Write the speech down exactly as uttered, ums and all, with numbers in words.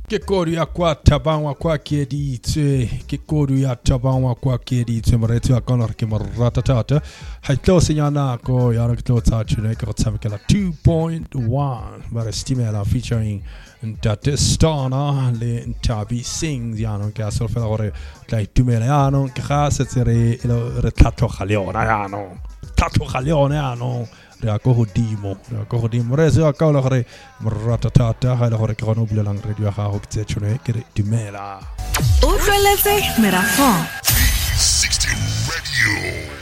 Che koru ya kwa tabanwa kwa kiedi tse che koru ya tabanwa kwa kiedi tse maretu akonor ke maratatata haitlo sinyana ko yana klo ta chune ko tsamkela two point one bara stimela featuring Datistana le Tabi sings yano che asol fa ore kai tumela yano che khasa tsere il ritratto khaleona yano tatto khaleona yano Reako hodimo, reako hodimo. Rezo akau hore mratatata hala hore kano bilang radio ha hokte chune kere dimela. Utreleze merafon. sixteen Radio.